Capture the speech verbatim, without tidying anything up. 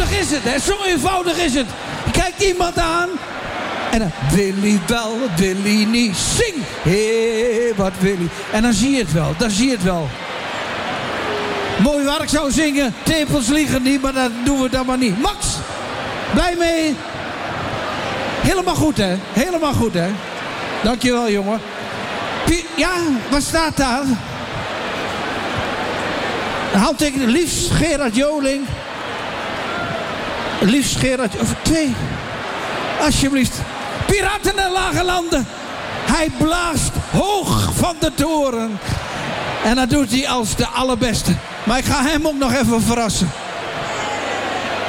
eenvoudig is het, hè. Zo eenvoudig is het. Je kijkt iemand aan. En dan wil hij wel, wil hij niet. Zing. Hé, wat wil hij. En dan zie je het wel, dan zie je het wel. Mooi waar ik zou zingen. Tepels liegen niet, maar dat doen we dan maar niet. Max, blij mee? Helemaal goed, hè? Helemaal goed, hè? Dankjewel, jongen. Pie- ja, wat staat daar? Een handtekening. Liefst Gerard Joling. Liefst Gerard... Of twee. Alsjeblieft. Piraten en lage landen. Hij blaast hoog van de toren. En dat doet hij als de allerbeste. Maar ik ga hem ook nog even verrassen.